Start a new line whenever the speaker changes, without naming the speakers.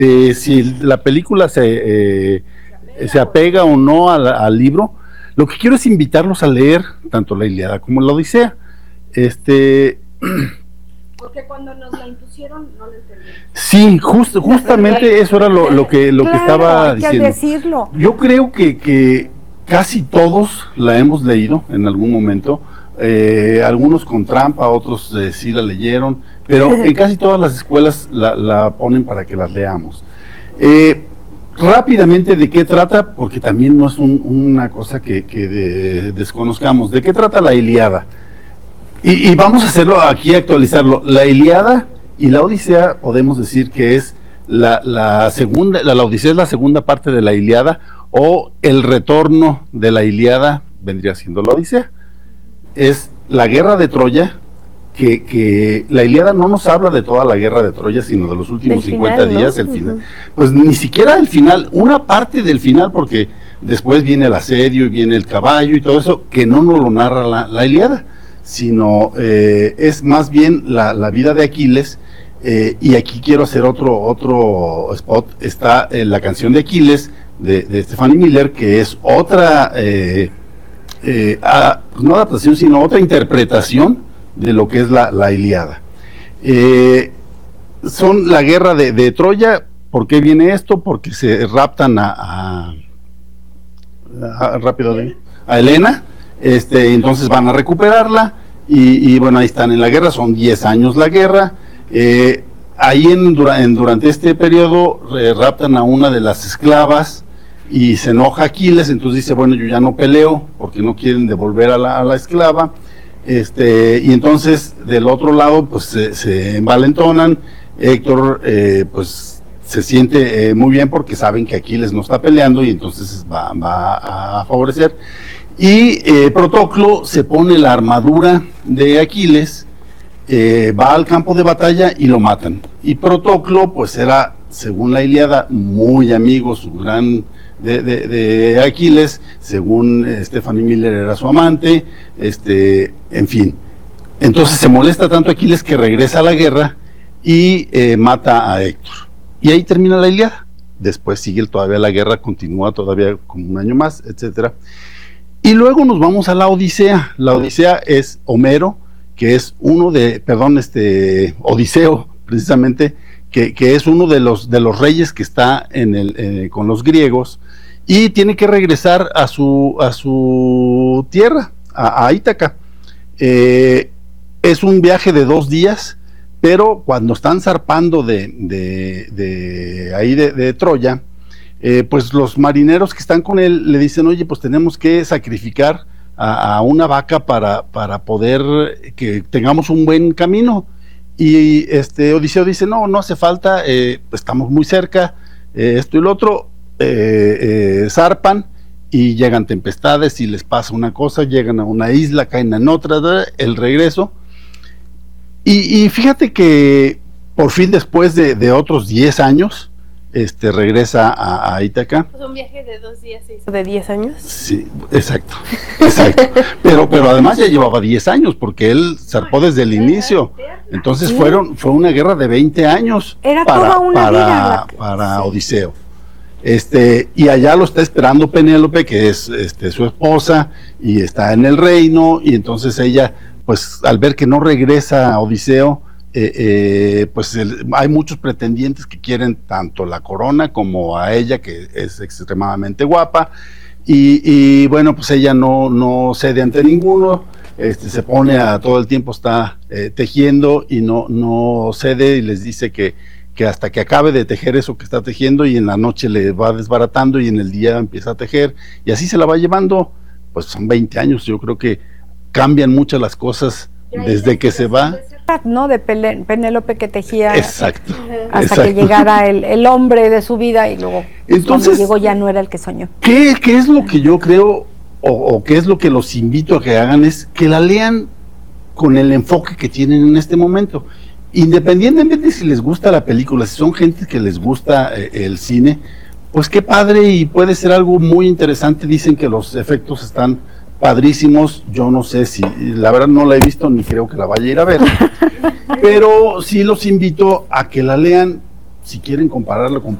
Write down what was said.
de si la película se apega o no al libro. Lo que quiero es invitarlos a leer tanto la Ilíada como la Odisea.
Porque cuando nos la impusieron no lo entendimos.
Sí, justamente eso era lo que estaba diciendo.
Decirlo.
Yo creo que casi todos la hemos leído en algún momento, algunos con trampa, otros sí la leyeron, pero en casi todas las escuelas la ponen para que las leamos. Rápidamente, ¿de qué trata? Porque también no es una cosa que desconozcamos. ¿De qué trata la Ilíada? Y vamos a hacerlo aquí, actualizarlo. La Ilíada y la Odisea podemos decir que es la segunda, la Odisea es la segunda parte de la Ilíada, o el retorno de la Ilíada vendría siendo la Odisea. Es la guerra de Troya, que la Ilíada no nos habla de toda la guerra de Troya, sino de los últimos 50 días, el final. Pues ni siquiera el final, una parte del final, porque después viene el asedio y viene el caballo y todo eso, que no nos lo narra la Ilíada, sino es más bien la vida de Aquiles. Y aquí quiero hacer otro spot. Está la canción de Aquiles de Stephanie Miller, que es otra no adaptación, sino otra interpretación de lo que es la Ilíada. Son la guerra de Troya. ¿Por qué viene esto? Porque se raptan a Helena, entonces van a recuperarla, y bueno, ahí están en la guerra. Son 10 años la guerra. Ahí durante este periodo raptan a una de las esclavas y se enoja Aquiles, entonces dice, bueno, yo ya no peleo porque no quieren devolver a la esclava. Y entonces del otro lado pues se envalentonan. Héctor pues se siente muy bien porque saben que Aquiles no está peleando, y entonces va a favorecer. Y Proctoclo se pone la armadura de Aquiles, va al campo de batalla y lo matan. Y Proctoclo pues era, según la Ilíada, muy amigo, su gran de Aquiles, según Stephanie Miller era su amante, en fin. Entonces se molesta tanto Aquiles que regresa a la guerra y mata a Héctor. Y ahí termina la Ilíada. Después sigue todavía la guerra, continúa todavía como un año más, etcétera. Y luego nos vamos a la Odisea. La Odisea es Homero, que es Odiseo, precisamente, que es uno de los reyes que está con los griegos, y tiene que regresar a su tierra, a Ítaca. Es un viaje de 2 días, pero cuando están zarpando de Troya, pues los marineros que están con él le dicen, oye, pues tenemos que sacrificar a una vaca para poder que tengamos un buen camino. Y Odiseo dice, no hace falta, estamos muy cerca, esto y lo otro. Zarpan y llegan tempestades y les pasa una cosa, llegan a una isla, caen en otra, el regreso. Y fíjate que por fin, después de otros 10 años, regresa a Ítaca.
Pues un viaje de 2 días se hizo
¿De 10 años?
Sí, exacto. Pero además ya llevaba 10 años, porque él zarpó desde el inicio. Entonces
¿Sí?
fue una guerra de 20 años.
Era toda una vida.
Para Odiseo. Y allá lo está esperando Penélope, que es su esposa, y está en el reino. Y entonces ella, pues al ver que no regresa a Odiseo, pues hay muchos pretendientes que quieren tanto la corona como a ella, que es extremadamente guapa, y bueno, pues ella no cede ante ninguno. Se pone todo el tiempo está tejiendo, y no cede, y les dice que hasta que acabe de tejer eso que está tejiendo, y en la noche le va desbaratando y en el día empieza a tejer, y así se la va llevando. Pues son 20 años, yo creo que cambian muchas las cosas desde que se va.
¿No? De Penélope, que tejía.
Exacto.
Hasta que llegara el hombre de su vida, y luego
entonces,
cuando llegó ya no era el que soñó.
¿Qué es lo que yo creo, o qué es lo que los invito a que hagan? Es que la lean con el enfoque que tienen en este momento. Independientemente de si les gusta la película, si son gente que les gusta el cine, pues qué padre, y puede ser algo muy interesante. Dicen que los efectos están padrísimos. Yo no sé si, la verdad no la he visto, ni creo que la vaya a ir a ver, pero sí los invito a que la lean si quieren compararlo con